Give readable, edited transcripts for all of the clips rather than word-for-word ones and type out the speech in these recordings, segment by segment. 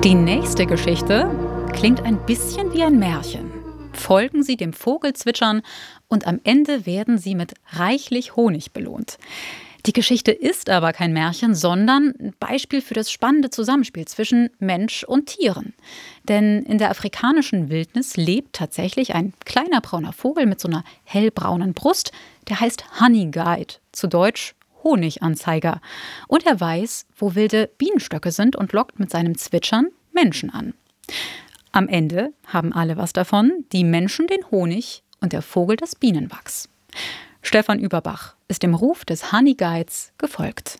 Die nächste Geschichte klingt ein bisschen wie ein Märchen. Folgen Sie dem Vogelzwitschern und am Ende werden Sie mit reichlich Honig belohnt. Die Geschichte ist aber kein Märchen, sondern ein Beispiel für das spannende Zusammenspiel zwischen Mensch und Tieren. Denn in der afrikanischen Wildnis lebt tatsächlich ein kleiner brauner Vogel mit so einer hellbraunen Brust. Der heißt Honey Guide, zu Deutsch Honiganzeiger. Und er weiß, wo wilde Bienenstöcke sind und lockt mit seinem Zwitschern Menschen an. Am Ende haben alle was davon, die Menschen den Honig und der Vogel das Bienenwachs. Stefan Überbach ist dem Ruf des Honey Guides gefolgt.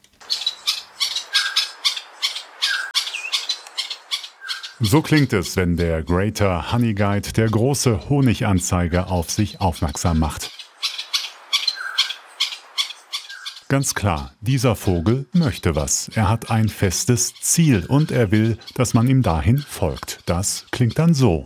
So klingt es, wenn der Greater Honey Guide, der große Honiganzeiger, auf sich aufmerksam macht. Ganz klar, dieser Vogel möchte was. Er hat ein festes Ziel und er will, dass man ihm dahin folgt. Das klingt dann so.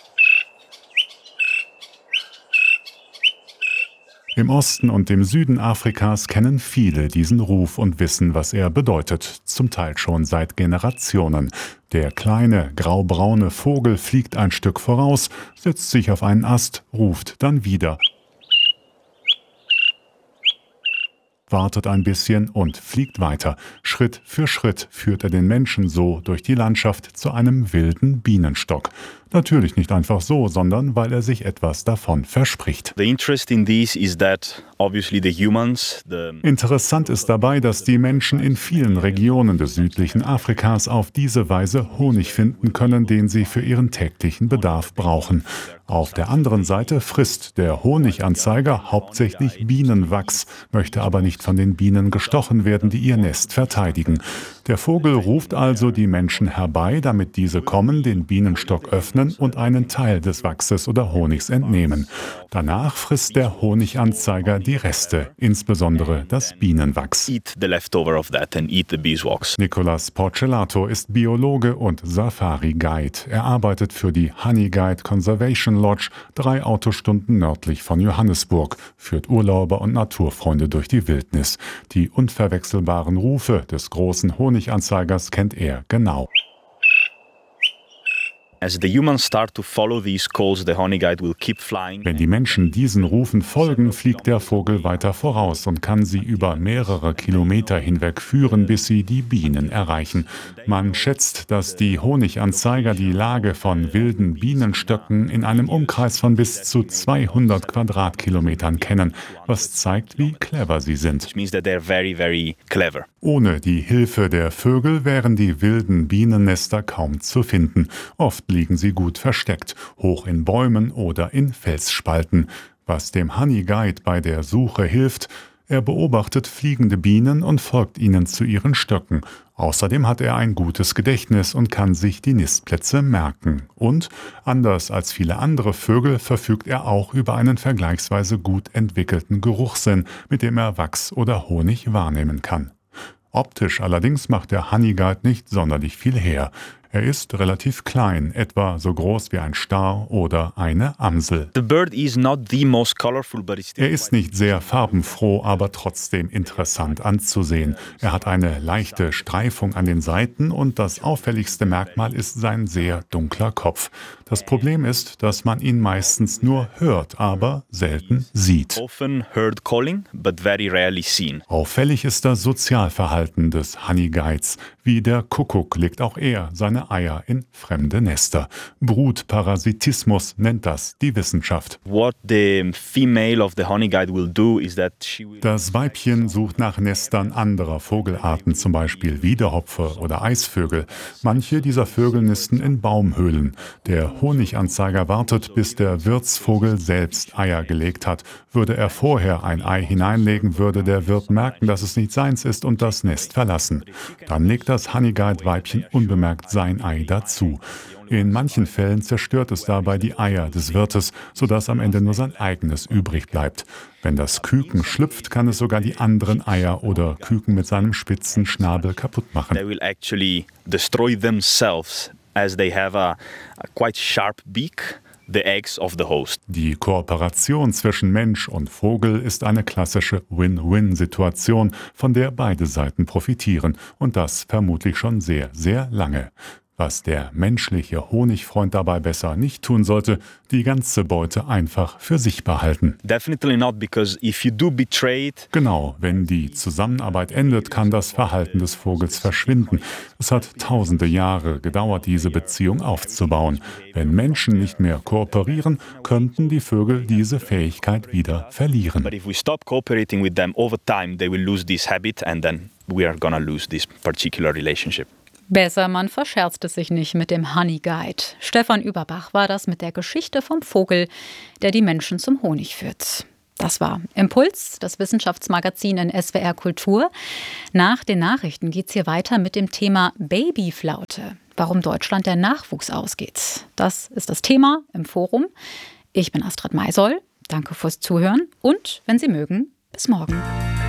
Im Osten und im Süden Afrikas kennen viele diesen Ruf und wissen, was er bedeutet. Zum Teil schon seit Generationen. Der kleine, graubraune Vogel fliegt ein Stück voraus, setzt sich auf einen Ast, ruft dann wieder. Wartet ein bisschen und fliegt weiter. Schritt für Schritt führt er den Menschen so durch die Landschaft zu einem wilden Bienenstock. Natürlich nicht einfach so, sondern weil er sich etwas davon verspricht. Interessant ist dabei, dass die Menschen in vielen Regionen des südlichen Afrikas auf diese Weise Honig finden können, den sie für ihren täglichen Bedarf brauchen. Auf der anderen Seite frisst der Honiganzeiger hauptsächlich Bienenwachs, möchte aber nicht von den Bienen gestochen werden, die ihr Nest verteidigen. Der Vogel ruft also die Menschen herbei, damit diese kommen, den Bienenstock öffnen und einen Teil des Wachses oder Honigs entnehmen. Danach frisst der Honiganzeiger die Reste, insbesondere das Bienenwachs. Nicolas Porcelato ist Biologe und Safari-Guide. Er arbeitet für die Honey Guide Conservation Lodge, 3 Autostunden nördlich von Johannesburg, führt Urlauber und Naturfreunde durch die Wildnis. Die unverwechselbaren Rufe des großen Honiganzeigers kennt er genau. Wenn die Menschen diesen Rufen folgen, fliegt der Vogel weiter voraus und kann sie über mehrere Kilometer hinweg führen, bis sie die Bienen erreichen. Man schätzt, dass die Honiganzeiger die Lage von wilden Bienenstöcken in einem Umkreis von bis zu 200 Quadratkilometern kennen, was zeigt, wie clever sie sind. Ohne die Hilfe der Vögel wären die wilden Bienennester kaum zu finden. Oft liegen sie gut versteckt, hoch in Bäumen oder in Felsspalten. Was dem Honey Guide bei der Suche hilft: er beobachtet fliegende Bienen und folgt ihnen zu ihren Stöcken. Außerdem hat er ein gutes Gedächtnis und kann sich die Nistplätze merken. Und, anders als viele andere Vögel, verfügt er auch über einen vergleichsweise gut entwickelten Geruchssinn, mit dem er Wachs oder Honig wahrnehmen kann. Optisch allerdings macht der Honey Guide nicht sonderlich viel her. Er ist relativ klein, etwa so groß wie ein Star oder eine Amsel. Er ist nicht sehr farbenfroh, aber trotzdem interessant anzusehen. Er hat eine leichte Streifung an den Seiten und das auffälligste Merkmal ist sein sehr dunkler Kopf. Das Problem ist, dass man ihn meistens nur hört, aber selten sieht. Auffällig ist das Sozialverhalten des Honey Guides. Wie der Kuckuck legt auch er seine Eier in fremde Nester. Brutparasitismus nennt das die Wissenschaft. Das Weibchen sucht nach Nestern anderer Vogelarten, zum Beispiel Wiedehopfe oder Eisvögel. Manche dieser Vögel nisten in Baumhöhlen. Der Honiganzeiger wartet, bis der Wirtsvogel selbst Eier gelegt hat. Würde er vorher ein Ei hineinlegen, würde der Wirt merken, dass es nicht seins ist und das Nest verlassen. Dann legt das Honey Guide Weibchen unbemerkt sein Ei dazu. In manchen Fällen zerstört es dabei die Eier des Wirtes, sodass am Ende nur sein eigenes übrig bleibt. Wenn das Küken schlüpft, kann es sogar die anderen Eier oder Küken mit seinem spitzen Schnabel kaputt machen. Die Kooperation zwischen Mensch und Vogel ist eine klassische Win-Win-Situation, von der beide Seiten profitieren, und das vermutlich schon sehr, sehr lange. Was der menschliche Honigfreund dabei besser nicht tun sollte, die ganze Beute einfach für sich behalten. Definitely not, because if you do betray it. Genau, wenn die Zusammenarbeit endet, kann das Verhalten des Vogels verschwinden. Es hat tausende Jahre gedauert, diese Beziehung aufzubauen. Wenn Menschen nicht mehr kooperieren, könnten die Vögel diese Fähigkeit wieder verlieren. But if we stop cooperating with them over time, they will lose this habit and then we are gonna lose this particular relationship. Besser, man verscherzt es sich nicht mit dem Honey Guide. Stefan Überbach war das mit der Geschichte vom Vogel, der die Menschen zum Honig führt. Das war Impuls, das Wissenschaftsmagazin in SWR Kultur. Nach den Nachrichten geht's hier weiter mit dem Thema Babyflaute. Warum Deutschland der Nachwuchs ausgeht. Das ist das Thema im Forum. Ich bin Astrid Maisoll. Danke fürs Zuhören und, wenn Sie mögen, bis morgen.